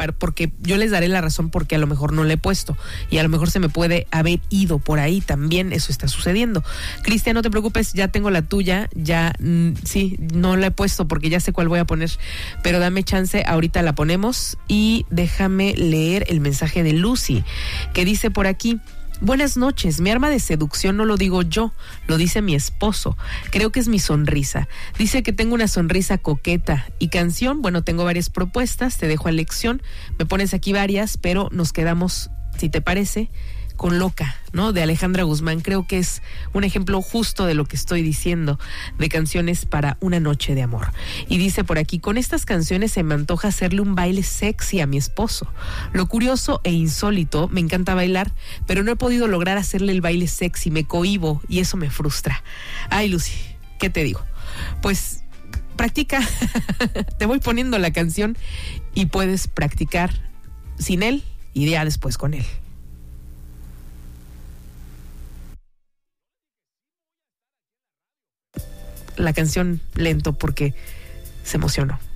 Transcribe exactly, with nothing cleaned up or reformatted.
para, porque yo les daré la razón porque a lo mejor no le he puesto y a lo mejor se me puede haber ido por ahí, también eso está sucediendo. Cristian, no te preocupes, ya tengo la tuya, ya mm, sí, no la he puesto porque ya sé cuál voy a poner, pero dame chance, ahorita la ponemos y déjame leer el mensaje de Lucy, que dice por aquí: buenas noches, mi arma de seducción no lo digo yo, lo dice mi esposo, creo que es mi sonrisa, dice que tengo una sonrisa coqueta. Y canción, bueno, tengo varias propuestas, te dejo a elección, me pones aquí varias, pero nos quedamos, si te parece, con Loca, ¿no? De Alejandra Guzmán. Creo que es un ejemplo justo de lo que estoy diciendo, de canciones para una noche de amor. Y dice por aquí: con estas canciones se me antoja hacerle un baile sexy a mi esposo. Lo curioso e insólito, me encanta bailar, pero no he podido lograr hacerle el baile sexy, me cohíbo y eso me frustra. Ay, Lucy, ¿qué te digo? Pues practica, te voy poniendo la canción y puedes practicar sin él y ya después con él. La canción lento porque se emocionó.